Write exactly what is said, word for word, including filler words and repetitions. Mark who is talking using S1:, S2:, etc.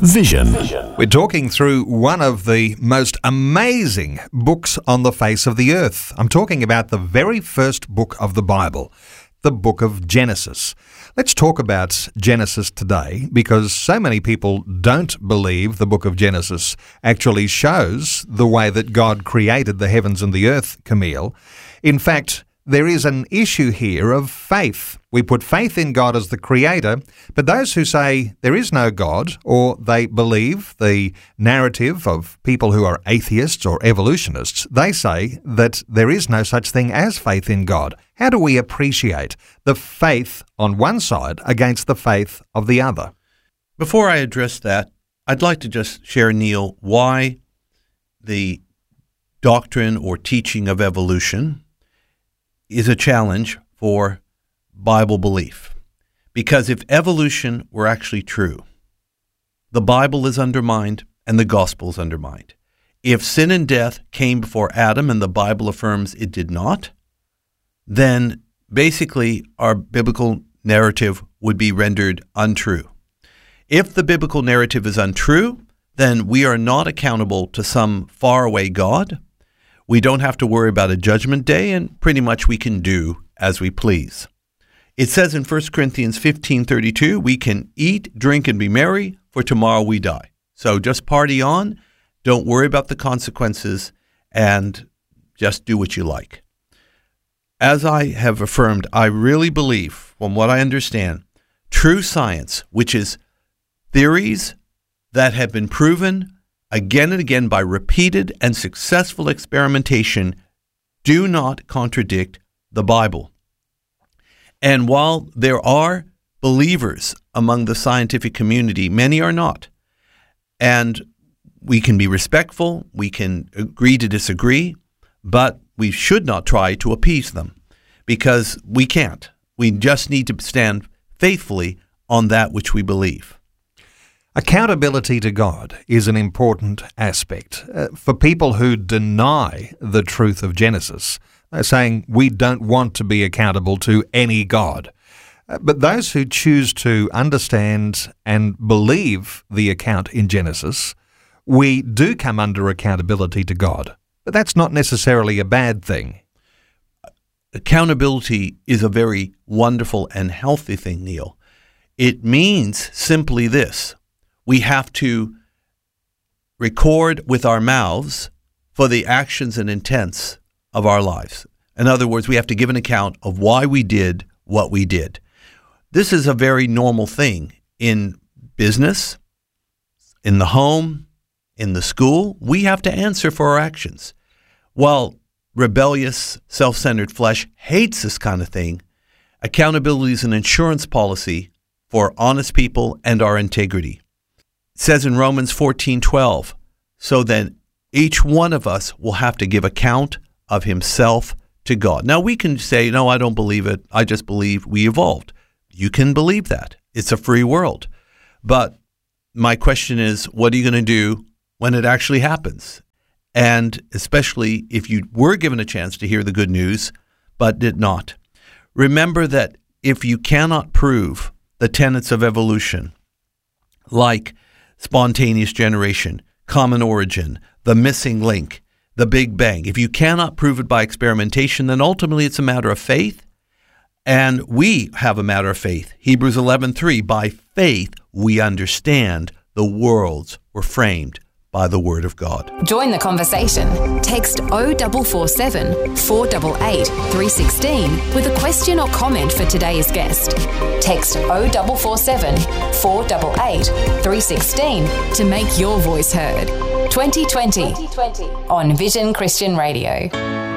S1: Vision.
S2: We're talking through one of the most amazing books on the face of the earth. I'm talking about the very first book of the Bible, the book of Genesis. Let's talk about Genesis today because so many people don't believe the book of Genesis actually shows the way that God created the heavens and the earth, Camille. In fact, there is an issue here of faith. We put faith in God as the creator, but those who say there is no God, or they believe the narrative of people who are atheists or evolutionists, they say that there is no such thing as faith in God. How do we appreciate the faith on one side against the faith of the other?
S3: Before I address that, I'd like to just share, Neil, why the doctrine or teaching of evolution is a challenge for Bible belief. Because if evolution were actually true, the Bible is undermined and the gospel is undermined. If sin and death came before Adam and the Bible affirms it did not, then basically our biblical narrative would be rendered untrue. If the biblical narrative is untrue, then we are not accountable to some faraway God. We don't have to worry about a judgment day, and pretty much we can do as we please. It says in First Corinthians fifteen thirty-two, we can eat, drink, and be merry, for tomorrow we die. So just party on, don't worry about the consequences, and just do what you like. As I have affirmed, I really believe, from what I understand, true science, which is theories that have been proven again and again by repeated and successful experimentation, do not contradict the Bible. And while there are believers among the scientific community, many are not. And we can be respectful, we can agree to disagree, but we should not try to appease them because we can't. We just need to stand faithfully on that which we believe.
S2: Accountability to God is an important aspect. Uh, for people who deny the truth of Genesis, they're saying we don't want to be accountable to any God. Uh, but those who choose to understand and believe the account in Genesis, we do come under accountability to God. But that's not necessarily a bad thing.
S3: Accountability is a very wonderful and healthy thing, Neil. It means simply this. We have to record with our mouths for the actions and intents of our lives. In other words, we have to give an account of why we did what we did. This is a very normal thing in business, in the home, in the school. We have to answer for our actions. While rebellious, self-centered flesh hates this kind of thing, accountability is an insurance policy for honest people and our integrity. It says in Romans fourteen twelve, so then each one of us will have to give account of himself to God. Now we can say, no, I don't believe it. I just believe we evolved. You can believe that. It's a free world. But my question is, what are you going to do when it actually happens? And especially if you were given a chance to hear the good news, but did not. Remember that if you cannot prove the tenets of evolution, like spontaneous generation, common origin, the missing link, the Big Bang. If you cannot prove it by experimentation, then ultimately it's a matter of faith. And we have a matter of faith. Hebrews eleven three, by faith we understand the worlds were framed by the Word of God.
S4: Join the conversation. Text oh four four seven, four eight eight, three one six with a question or comment for today's guest. Text oh four four seven, four eight eight, three one six to make your voice heard. twenty twenty on Vision Christian Radio.